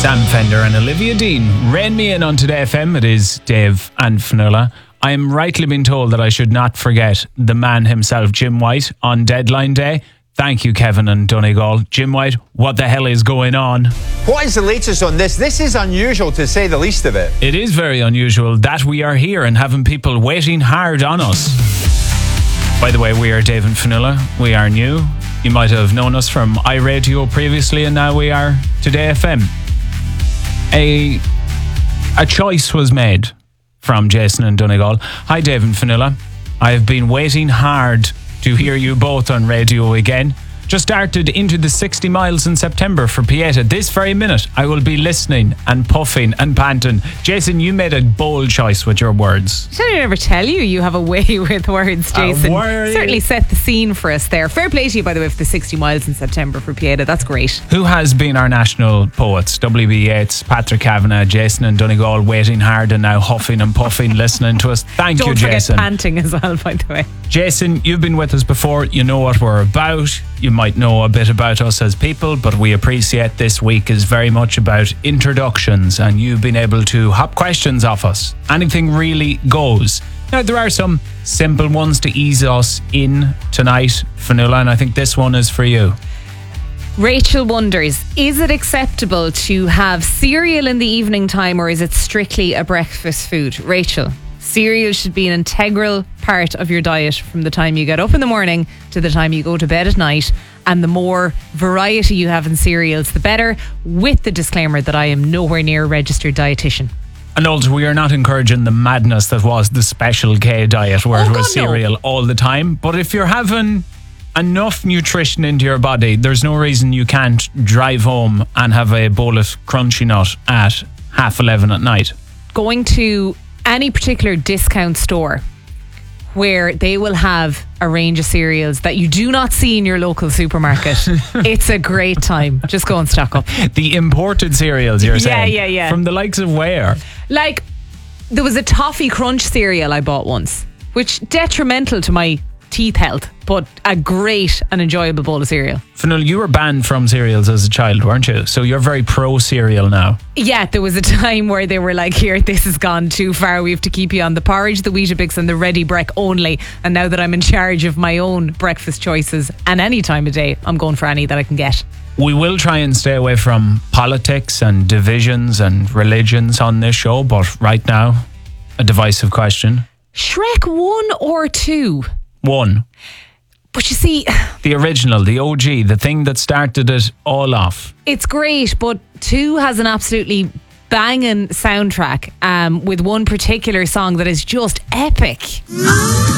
Sam Fender and Olivia Dean. Rain me in on Today FM. It is Dave and Fionnuala. I am rightly being told that I should not forget the man himself, Jim White, on deadline day. Thank you, Kevin and Donegal. Jim White, what the hell is going on? What is the latest on this? This is unusual, to say the least of it. It is very unusual that we are here and having people waiting hard on us. By the way, we are Dave and Fionnuala. We are new. You might have known us from iRadio previously, and now we are Today FM. A choice was made from Jason and Donegal. Hi, Dave and Fionnuala. I have been waiting hard to hear you both on radio again. Just started into the 60 miles in September for Pieta. This very minute, I will be listening and puffing and panting. Jason, you made a bold choice with your words. Did I never tell you you have a way with words, Jason? Certainly set the scene for us there. Fair play to you, by the way, for the 60 miles in September for Pieta. That's great. Who has been our national poets? W.B. Yeats, Patrick Kavanagh, Jason and Donegal waiting hard and now huffing and puffing, listening to us. Thank you, Jason. Don't forget panting as well, by the way. Jason, you've been with us before. You know what we're about. You might know a bit about us as people, but we appreciate this week is very much about introductions, and you've been able to hop questions off us. Anything really goes. Now, there are some simple ones to ease us in tonight, Fionnuala, and I think this one is for you. Rachel wonders, is it acceptable to have cereal in the evening time, or is it strictly a breakfast food? Rachel, cereal should be an integral part of your diet from the time you get up in the morning to the time you go to bed at night. And the more variety you have in cereals, the better, with the disclaimer that I am nowhere near a registered dietitian. And also, we are not encouraging the madness that was the Special K diet, where it was cereal all the time. But if you're having enough nutrition into your body, there's no reason you can't drive home and have a bowl of Crunchy Nut at 11:30 at night. Going to any particular discount store where they will have a range of cereals that you do not see in your local supermarket, it's a great time. Just go and stock up. The imported cereals, you're saying? Yeah. From the likes of where? Like, there was a Toffee Crunch cereal I bought once, which detrimental to my teeth health, but a great and enjoyable bowl of cereal. Fionnuala, you were banned from cereals as a child, weren't you? So you're very pro cereal now. Yeah, there was a time where they were like, here, this has gone too far. We have to keep you on the porridge, the Weetabix and the Ready Brek only. And now that I'm in charge of my own breakfast choices and any time of day, I'm going for any that I can get. We will try and stay away from politics and divisions and religions on this show, but right now, a divisive question. Shrek 1 or 2? 1. But you see, the original, the OG, the thing that started it all off. It's great, but 2 has an absolutely banging soundtrack with one particular song that is just epic.